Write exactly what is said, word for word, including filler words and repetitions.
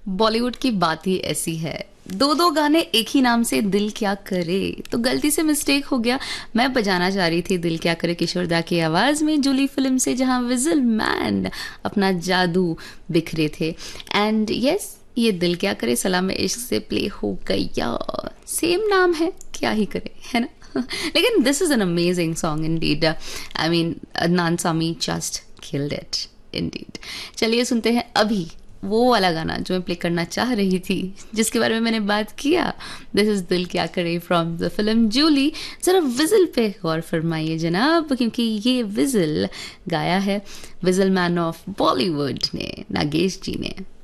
बॉलीवुड की बात ही ऐसी है। दो दो गाने एक ही नाम से, दिल क्या करे। तो गलती से मिस्टेक हो गया, मैं बजाना चाह रही थी दिल क्या करे किशोरदा की आवाज में, जूली फिल्म से, जहां विजल मैन अपना जादू बिखरे थे। एंड यस, ये दिल क्या करे सलाम इश्क से प्ले हो गया। सेम नाम है, क्या ही करे, है ना। लेकिन this is an amazing song Indeed. I mean Adnan Sami just killed it Indeed. चलिए सुनते हैं अभी वो वाला गाना जो मैं प्ले करना चाह रही थी, जिसके बारे में मैंने बात किया। दिस इज दिल क्या करे फ्रॉम द फिल्म जूली। जरा विजल पे गौर फरमाइए जनाब, क्योंकि ये विजल गाया है विजल मैन ऑफ बॉलीवुड ने, नागेश जी ने।